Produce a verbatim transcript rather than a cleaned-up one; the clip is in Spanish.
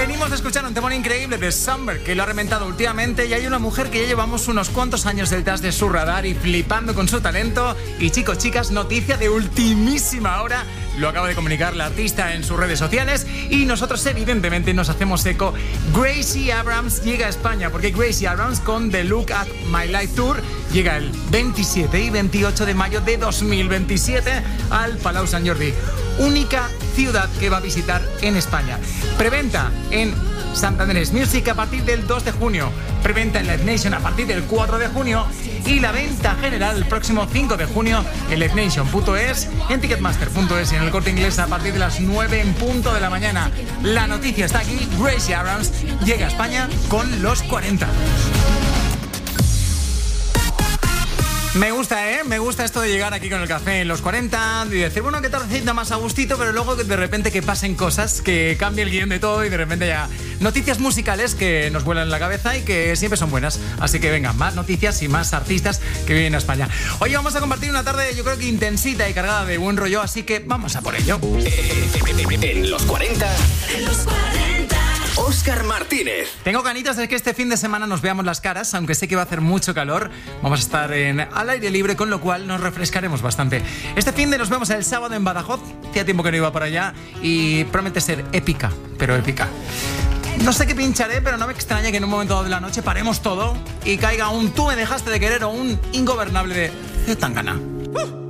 Venimos de escuchar un temón increíble de Summer, que lo ha reventado últimamente, y hay una mujer que ya llevamos unos cuantos años detrás de su radar y flipando con su talento. Y chicos, chicas, noticia de ultimísima hora, lo acaba de comunicar la artista en sus redes sociales y nosotros evidentemente nos hacemos eco. Gracie Abrams llega a España, porque Gracie Abrams con The Look at My Life Tour llega el veintisiete y veintiocho de mayo de dos mil veintisiete al Palau Sant Jordi, única ciudad que va a visitar en España. Preventa en Santander's Music a partir del dos de junio, preventa en Live Nation a partir del cuatro de junio y la venta general el próximo cinco de junio en live nation punto es, en ticketmaster punto es y en el Corte Inglés a partir de las nueve en punto de la mañana. La noticia está aquí: Gracie Abrams llega a España con los cuarenta. Me gusta, ¿eh? Me gusta esto de llegar aquí con el café en los cuarenta y decir, bueno, qué tardecita más a gustito, pero luego de repente que pasen cosas, que cambie el guión de todo y de repente ya noticias musicales que nos vuelan en la cabeza y que siempre son buenas. Así que venga, más noticias y más artistas que vienen a España. Hoy vamos a compartir una tarde, yo creo que intensita y cargada de buen rollo, así que vamos a por ello. En los cuarenta. En los cuarenta. Óscar Martínez. Tengo ganitas de que este fin de semana nos veamos las caras, aunque sé que va a hacer mucho calor. Vamos a estar en, al aire libre, con lo cual nos refrescaremos bastante. Este fin de nos vemos el sábado en Badajoz. Hacía tiempo que no iba por allá y promete ser épica, pero épica. No sé qué pincharé, pero no me extraña que en un momento dado de la noche paremos todo y caiga un Tú me dejaste de querer o un Ingobernable de Zetangana.